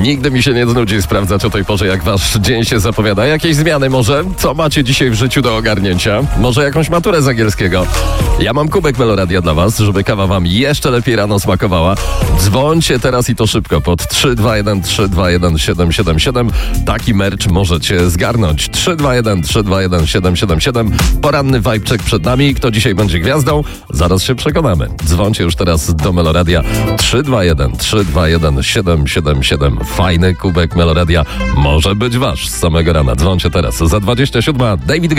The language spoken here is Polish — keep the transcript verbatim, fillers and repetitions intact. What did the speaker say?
Nigdy mi się nie znudzi sprawdzać o tej porze, jak wasz dzień się zapowiada. Jakieś zmiany może? Co macie dzisiaj w życiu do ogarnięcia? Może jakąś maturę z angielskiego? Ja mam kubek Meloradia dla was, żeby kawa wam jeszcze lepiej rano smakowała. Dzwońcie teraz i to szybko pod trzy dwa jeden trzy dwa jeden siedem siedem siedem. Taki merch możecie zgarnąć. trzy dwa jeden trzy dwa jeden siedem siedem siedem. Poranny vibe check przed nami. Kto dzisiaj będzie gwiazdą? Zaraz się przekonamy. Dzwońcie już teraz do Meloradia trzy dwa jeden trzy dwa jeden siedem siedem siedem. Fajny kubek Meloradia może być wasz z samego rana. Dzwońcie teraz. Za dwadzieścia siedem David